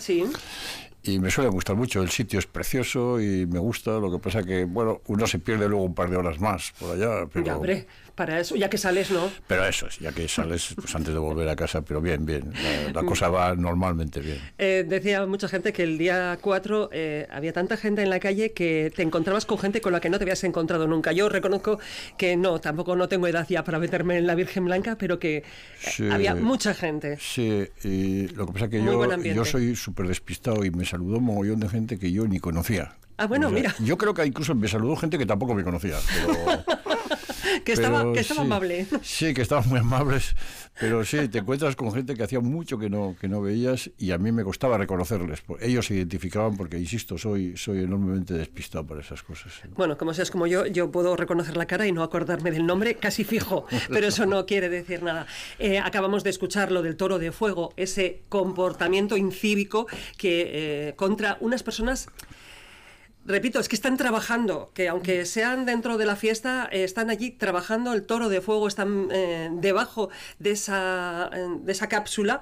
Sí. Y me suele gustar mucho, el sitio es precioso y me gusta, lo que pasa que, bueno, uno se pierde luego un par de horas más por allá, pero... Ya, hombre, para eso, ya que sales, ¿no? Pero eso es, ya que sales pues antes de volver a casa, pero bien, la cosa va normalmente bien. Decía mucha gente que el día 4 había tanta gente en la calle que te encontrabas con gente con la que no te habías encontrado nunca. Yo reconozco que tampoco no tengo edad ya para meterme en la Virgen Blanca, pero que Sí, había mucha gente. Sí, y lo que pasa es que yo soy súper despistado y me saludó un mogollón de gente que yo ni conocía. Ah, bueno, o sea, mira. Yo creo que incluso me saludó gente que tampoco me conocía, pero... que estaba sí, amable. Sí, que estaban muy amables, pero sí, te encuentras con gente que hacía mucho que no veías y a mí me costaba reconocerles. Ellos se identificaban porque, insisto, soy enormemente despistado por esas cosas. Bueno, como seas como yo puedo reconocer la cara y no acordarme del nombre casi fijo, pero eso no quiere decir nada. Acabamos de escuchar lo del toro de fuego, ese comportamiento incívico que contra unas personas... Repito, es que están trabajando, que aunque sean dentro de la fiesta, están allí trabajando el toro de fuego, están debajo de esa cápsula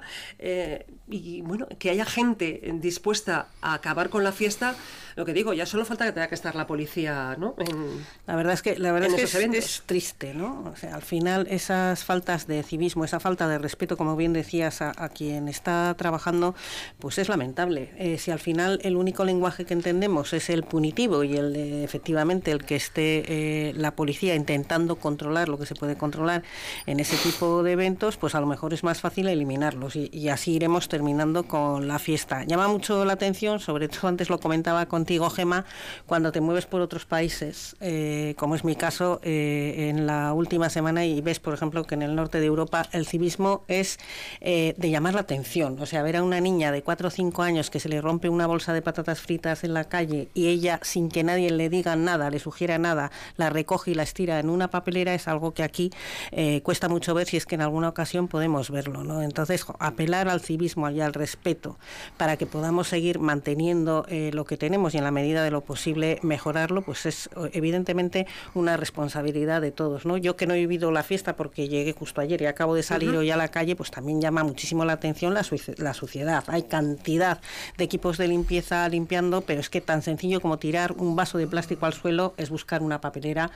y bueno, que haya gente dispuesta a acabar con la fiesta, lo que digo, ya solo falta que tenga que estar la policía, ¿no? La verdad es que es triste, ¿no? O sea, al final esas faltas de civismo, esa falta de respeto, como bien decías, a quien está trabajando, pues es lamentable. Si al final el único lenguaje que entendemos es el punitivo y el de, efectivamente, el que esté la policía intentando controlar lo que se puede controlar en ese tipo de eventos, pues a lo mejor es más fácil eliminarlos y así iremos terminando con la fiesta. Llama mucho la atención, sobre todo antes lo comentaba contigo, Gemma, cuando te mueves por otros países, como es mi caso, en la última semana y ves, por ejemplo, que en el norte de Europa el civismo es de llamar la atención. O sea, ver a una niña de 4 o 5 años que se le rompe una bolsa de patatas fritas en la calle y ella, sin que nadie le diga nada, le sugiera nada, la recoge y la estira en una papelera, es algo que aquí cuesta mucho ver, si es que en alguna ocasión podemos verlo, ¿no? Entonces, apelar al civismo y al respeto para que podamos seguir manteniendo lo que tenemos y en la medida de lo posible mejorarlo, pues es evidentemente una responsabilidad de todos, ¿no? Yo que no he vivido la fiesta porque llegué justo ayer y acabo de salir hoy a la calle, pues también llama muchísimo la atención la suciedad. Hay cantidad de equipos de limpieza limpiando, pero es que tan sencillo como tirar un vaso de plástico al suelo es buscar una papelera